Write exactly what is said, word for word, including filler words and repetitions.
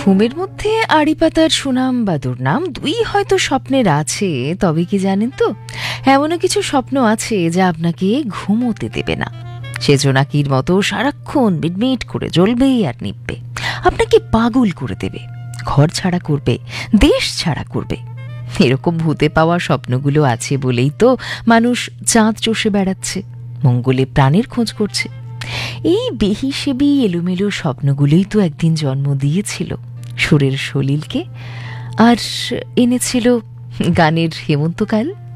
ঘুমের মধ্যে আড়ি পাতার সুনাম বা দুর্নাম দুই হয়তো স্বপ্নের আছে, তবে কি জানেন তো, এমনও কিছু স্বপ্ন আছে যা আপনাকে ঘুমোতে দেবে না। সে জোনাকির মতো সারাক্ষণ মিটমিট করে জ্বলবে আর নিববে, আপনাকে পাগল করে দেবে, ঘর ছাড়া করবে, দেশ ছাড়া করবে। এরকম ভূতে পাওয়া স্বপ্নগুলো আছে বলেই তো মানুষ চাঁদ চষে বেড়াচ্ছে, মঙ্গলে প্রাণের খোঁজ করছে। এই বেহিসেবি এলোমেলো স্বপ্নগুলোই তো একদিন জন্ম দিয়েছিল সুরের সলিলকে, আর এনেছিল গানের হেমন্তকাল।